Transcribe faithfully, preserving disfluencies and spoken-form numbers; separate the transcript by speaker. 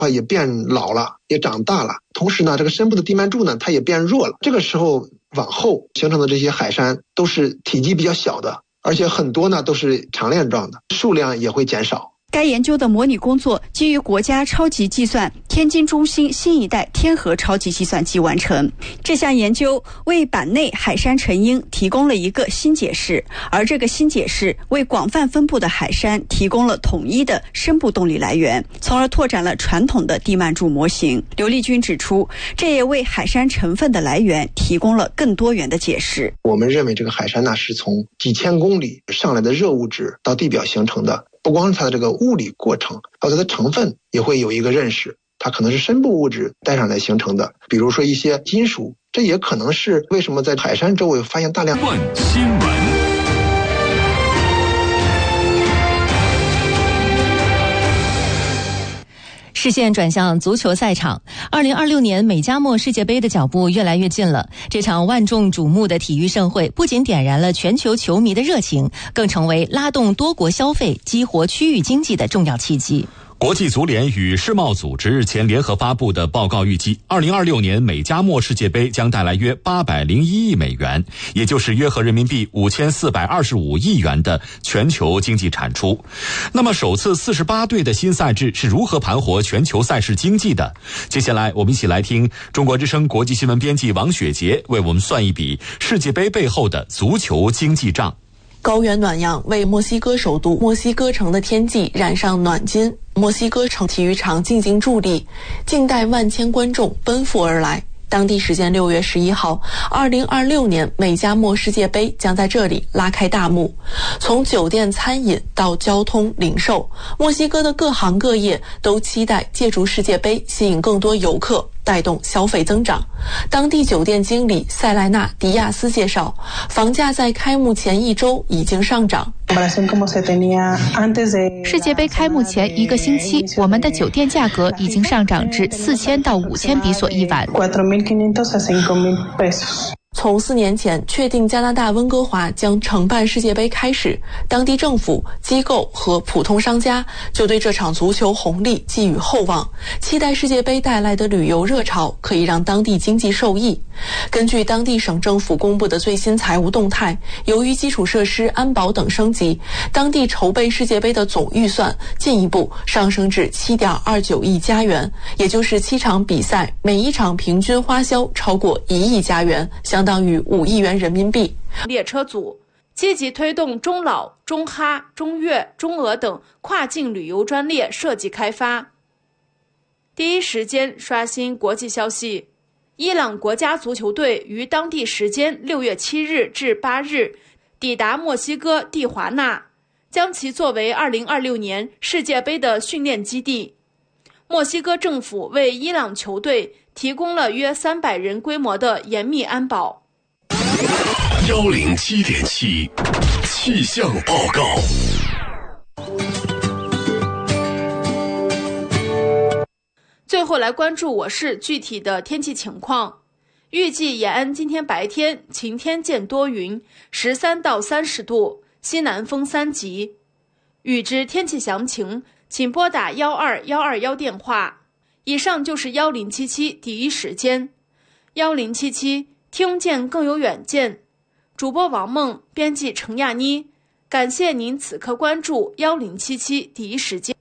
Speaker 1: 啊也变老了，也长大了。同时呢，这个深部的地幔柱呢，它也变弱了。这个时候往后形成的这些海山都是体积比较小的，而且很多呢都是长链状的，数量也会减少。
Speaker 2: 该研究的模拟工作基于国家超级计算天津中心新一代天河超级计算机完成。这项研究为板内海山成因提供了一个新解释，而这个新解释为广泛分布的海山提供了统一的深部动力来源，从而拓展了传统的地幔柱模型。刘立军指出，这也为海山成分的来源提供了更多元的解释。
Speaker 1: 我们认为这个海山呢是从几千公里上来的热物质到地表形成的，不光是它的这个物理过程，还有它的成分也会有一个认识，它可能是深部物质带上来形成的，比如说一些金属，这也可能是为什么在海山周围发现大量
Speaker 3: 问新闻。
Speaker 4: 视线转向足球赛场，二零二六年美加墨世界杯的脚步越来越近了。这场万众瞩目的体育盛会不仅点燃了全球球迷的热情，更成为拉动多国消费、激活区域经济的重要契机。
Speaker 3: 国际足联与世贸组织日前联合发布的报告预计，二零二六年美加墨世界杯将带来约八百零一亿美元，也就是约合人民币五千四百二十五亿元的全球经济产出。那么，首次四十八队的新赛制是如何盘活全球赛事经济的？接下来，我们一起来听中国之声国际新闻编辑王雪杰为我们算一笔世界杯背后的足球经济账。
Speaker 5: 高原暖阳为墨西哥首都墨西哥城的天际染上暖金，墨西哥城体育场静静伫立，静待万千观众奔赴而来。当地时间六月十一号，二零二六年美加墨世界杯将在这里拉开大幕。从酒店、餐饮到交通、零售，墨西哥的各行各业都期待借助世界杯吸引更多游客，带动消费增长。当地酒店经理塞莱纳·迪亚斯介绍，房价在开幕前一周已经上涨。
Speaker 6: 世界杯开幕前一个星期，我们的酒店价格已经上涨至四千到五千比索一晚。
Speaker 5: 从四年前确定加拿大温哥华将承办世界杯开始，当地政府、机构和普通商家就对这场足球红利寄予厚望，期待世界杯带来的旅游热潮可以让当地经济受益。根据当地省政府公布的最新财务动态，由于基础设施、安保等升级，当地筹备世界杯的总预算进一步上升至 七点二九亿加元，也就是七场比赛每一场平均花销超过一亿加元，相当于五亿元人民币。
Speaker 7: 列车组积极推动中老、中哈、中越、中俄等跨境旅游专列设计开发。第一时间刷新国际消息，伊朗国家足球队于当地时间六月七日至八日抵达墨西哥蒂华纳，将其作为二零二六年世界杯的训练基地。墨西哥政府为伊朗球队提供了约三百人规模的严密安保。
Speaker 3: 幺零七点七气象报告。
Speaker 7: 最后来关注我市具体的天气情况。预计延安今天白天晴天见多云，十三到三十度，西南风三级。预知天气详情，请拨打幺二幺二幺电话。以上就是幺零七七第一时间。幺零七七听见更有远见。主播王梦，编辑程亚妮。感谢您此刻关注幺零七七第一时间。